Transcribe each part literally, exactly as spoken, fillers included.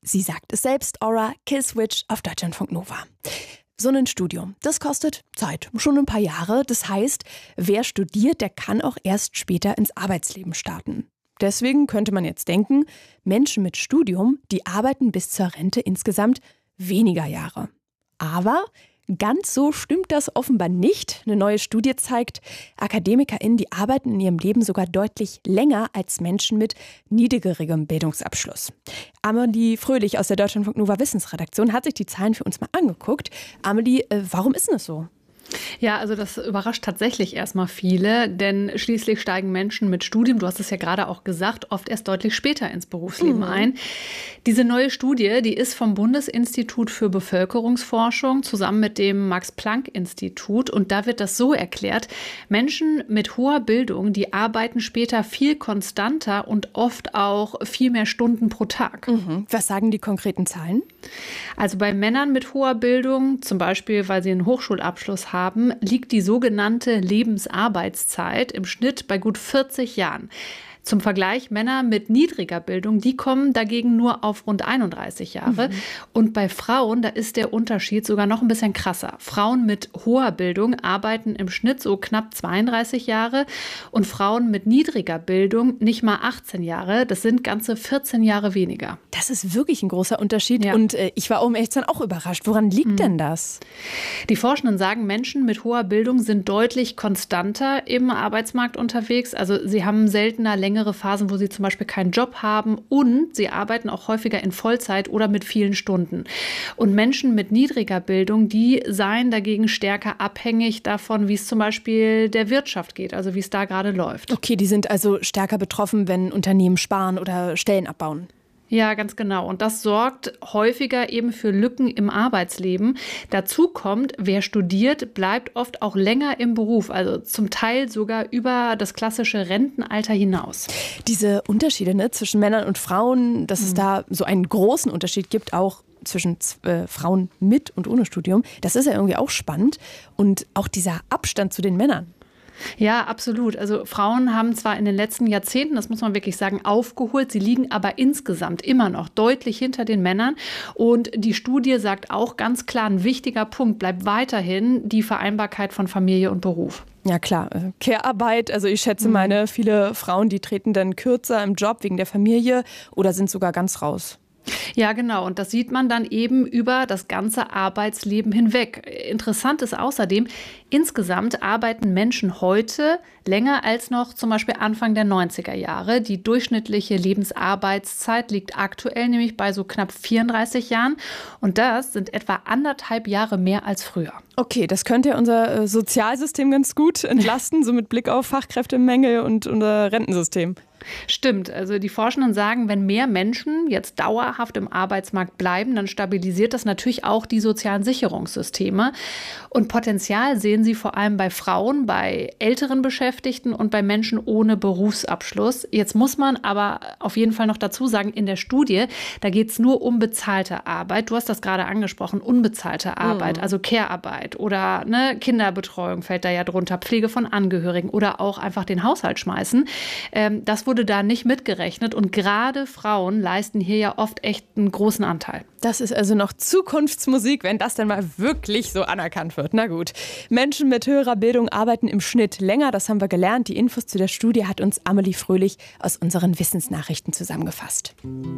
Sie sagt es selbst, Aura Killswitch auf Deutschlandfunk Nova. So ein Studium, das kostet Zeit, schon ein paar Jahre. Das heißt, wer studiert, der kann auch erst später ins Arbeitsleben starten. Deswegen könnte man jetzt denken, Menschen mit Studium, die arbeiten bis zur Rente insgesamt weniger Jahre. Aber ganz so stimmt das offenbar nicht. Eine neue Studie zeigt, AkademikerInnen, die arbeiten in ihrem Leben sogar deutlich länger als Menschen mit niedrigerem Bildungsabschluss. Amelie Fröhlich aus der Deutschlandfunk Nova Wissensredaktion hat sich die Zahlen für uns mal angeguckt. Amelie, äh, warum ist denn das so? Ja, also das überrascht tatsächlich erstmal viele, denn schließlich steigen Menschen mit Studium, du hast es ja gerade auch gesagt, oft erst deutlich später ins Berufsleben mhm. ein. Diese neue Studie, die ist vom Bundesinstitut für Bevölkerungsforschung zusammen mit dem Max-Planck-Institut und da wird das so erklärt, Menschen mit hoher Bildung, die arbeiten später viel konstanter und oft auch viel mehr Stunden pro Tag. Mhm. Was sagen die konkreten Zahlen? Also bei Männern mit hoher Bildung, zum Beispiel weil sie einen Hochschulabschluss haben, haben, liegt die sogenannte Lebensarbeitszeit im Schnitt bei gut vierzig Jahren. Zum Vergleich, Männer mit niedriger Bildung, die kommen dagegen nur auf rund einunddreißig Jahre. Mhm. Und bei Frauen, da ist der Unterschied sogar noch ein bisschen krasser. Frauen mit hoher Bildung arbeiten im Schnitt so knapp zweiunddreißig Jahre und Frauen mit niedriger Bildung nicht mal achtzehn Jahre. Das sind ganze vierzehn Jahre weniger. Das ist wirklich ein großer Unterschied. Ja. Und äh, ich war um ehrlich zu sein auch überrascht. Woran liegt mhm. denn das? Die Forschenden sagen, Menschen mit hoher Bildung sind deutlich konstanter im Arbeitsmarkt unterwegs. Also sie haben seltener längere längere Phasen, wo sie zum Beispiel keinen Job haben und sie arbeiten auch häufiger in Vollzeit oder mit vielen Stunden. Und Menschen mit niedriger Bildung, die seien dagegen stärker abhängig davon, wie es zum Beispiel der Wirtschaft geht, also wie es da gerade läuft. Okay, die sind also stärker betroffen, wenn Unternehmen sparen oder Stellen abbauen. Ja, ganz genau. Und das sorgt häufiger eben für Lücken im Arbeitsleben. Dazu kommt, wer studiert, bleibt oft auch länger im Beruf, also zum Teil sogar über das klassische Rentenalter hinaus. Diese Unterschiede ne, zwischen Männern und Frauen, dass mhm. es da so einen großen Unterschied gibt, auch zwischen äh, Frauen mit und ohne Studium, das ist ja irgendwie auch spannend. Und auch dieser Abstand zu den Männern. Ja, absolut. Also Frauen haben zwar in den letzten Jahrzehnten, das muss man wirklich sagen, aufgeholt. Sie liegen aber insgesamt immer noch deutlich hinter den Männern. Und die Studie sagt auch ganz klar, ein wichtiger Punkt bleibt weiterhin die Vereinbarkeit von Familie und Beruf. Ja klar, Care-Arbeit, also ich schätze meine, viele Frauen, die treten dann kürzer im Job wegen der Familie oder sind sogar ganz raus. Ja, genau. Und das sieht man dann eben über das ganze Arbeitsleben hinweg. Interessant ist außerdem, insgesamt arbeiten Menschen heute länger als noch zum Beispiel Anfang der neunziger Jahre. Die durchschnittliche Lebensarbeitszeit liegt aktuell nämlich bei so knapp vierunddreißig Jahren. Und das sind etwa anderthalb Jahre mehr als früher. Okay, das könnte ja unser äh, Sozialsystem ganz gut entlasten, so mit Blick auf Fachkräftemangel und unser Rentensystem. Stimmt, also die Forschenden sagen, wenn mehr Menschen jetzt dauerhaft im Arbeitsmarkt bleiben, dann stabilisiert das natürlich auch die sozialen Sicherungssysteme. Und Potenzial sehen sie vor allem bei Frauen, bei älteren Beschäftigten und bei Menschen ohne Berufsabschluss. Jetzt muss man aber auf jeden Fall noch dazu sagen, in der Studie, da geht es nur um bezahlte Arbeit. Du hast das gerade angesprochen, unbezahlte Arbeit, mhm. also Care-Arbeit oder ne, Kinderbetreuung fällt da ja drunter, Pflege von Angehörigen oder auch einfach den Haushalt schmeißen. Ähm, das wurde da nicht mitgerechnet und gerade Frauen leisten hier ja oft echt einen großen Anteil. Das ist also noch Zukunftsmusik, wenn das dann mal wirklich so anerkannt wird. Na gut, Menschen mit höherer Bildung arbeiten im Schnitt länger, das haben wir gelernt. Die Infos zu der Studie hat uns Amelie Fröhlich aus unseren Wissensnachrichten zusammengefasst.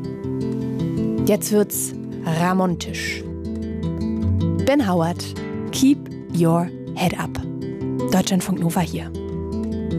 Jetzt wird's ramontisch. Ben Howard, Keep Your Head Up. Deutschlandfunk Nova hier.